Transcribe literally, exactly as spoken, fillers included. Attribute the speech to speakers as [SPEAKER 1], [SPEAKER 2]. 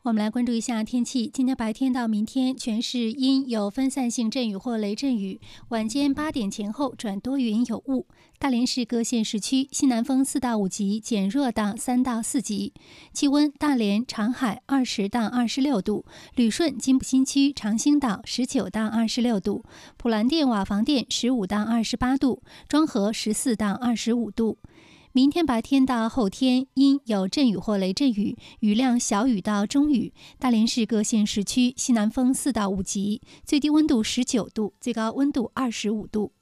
[SPEAKER 1] 我们来关注一下天气。今天白天到明天，全市阴有分散性阵雨或雷阵雨，晚间八点前后转多云有雾。大连市各县市区西南风四到五级，减弱到三到四级。气温：大连、长海二十到二十六度，旅顺、金浦新区、长兴岛十九到二十六度，普兰店、瓦房店十五到二十八度，庄河十四到二十五度。明天白天到后天阴有阵雨或雷阵雨，雨量小雨到中雨。大连市各县市区西南风四到五级，最低温度十九度，最高温度二十五度。